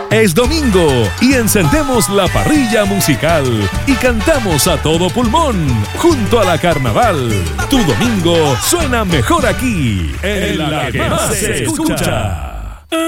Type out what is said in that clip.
Es domingo y encendemos la parrilla musical y cantamos a todo pulmón junto a la Carnaval. Tu domingo suena mejor aquí, en la que más se escucha.